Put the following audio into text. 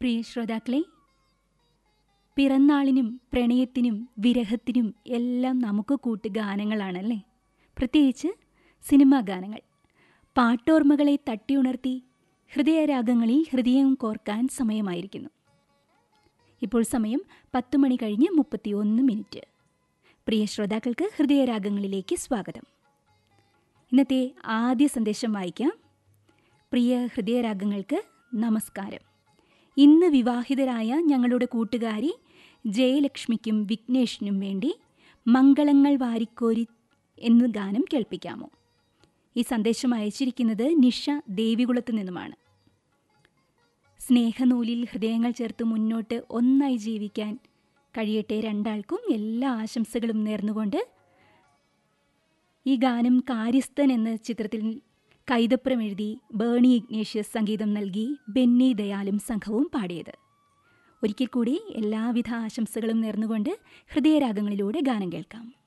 പ്രിയ ശ്രോതാക്കളെ, പിറന്നാളിനും പ്രണയത്തിനും വിരഹത്തിനും എല്ലാം നമുക്ക് കൂട്ടുഗാനങ്ങളാണല്ലേ. പ്രത്യേകിച്ച് സിനിമാ ഗാനങ്ങൾ. പാട്ടോർമ്മകളെ തട്ടിയുണർത്തി ഹൃദയരാഗങ്ങളിൽ ഹൃദയം കോർക്കാൻ സമയമായിരിക്കുന്നു. ഇപ്പോൾ സമയം 10 മണി കഴിഞ്ഞ് 31 മിനിറ്റ്. പ്രിയ ശ്രോതാക്കൾക്ക് ഹൃദയരാഗങ്ങളിലേക്ക് സ്വാഗതം. ഇന്നത്തെ ആദ്യ സന്ദേശം വായിക്കാം. പ്രിയ ഹൃദയരാഗങ്ങൾക്ക് നമസ്കാരം. ഇന്ന് വിവാഹിതരായ ഞങ്ങളുടെ കൂട്ടുകാരി ജയലക്ഷ്മിക്കും വിഘ്നേഷിനും വേണ്ടി മംഗളങ്ങൾ വാരിക്കോരി എന്ന ഗാനം കേൾപ്പിക്കാമോ? ഈ സന്ദേശം അയച്ചിരിക്കുന്നത് നിഷ ദേവികുളത്ത് നിന്നുമാണ്. സ്നേഹനൂലിൽ ഹൃദയങ്ങൾ ചേർത്ത് മുന്നോട്ട് ഒന്നായി ജീവിക്കാൻ കഴിയട്ടെ രണ്ടാൾക്കും. എല്ലാ ആശംസകളും നേർന്നുകൊണ്ട് ഈ ഗാനം കാര്യസ്ഥൻ എന്ന ചിത്രത്തിൽ കൈതപ്പുറം എഴുതി ബേണി ഇഗ്നേഷ്യസ് സംഗീതം നൽകി ബെന്നി ദയാലും സംഘവും പാടിയത്. ഒരിക്കൽ കൂടി എല്ലാവിധ ആശംസകളും നേർന്നുകൊണ്ട് ഹൃദയരാഗങ്ങളിലൂടെ ഗാനം കേൾക്കാം.